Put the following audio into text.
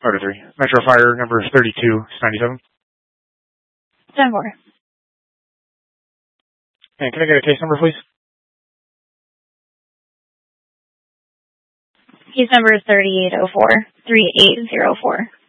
Order 3. Metro Fire number 3297. 10-4. And can I get a case number, please? Case number is 3804-3804.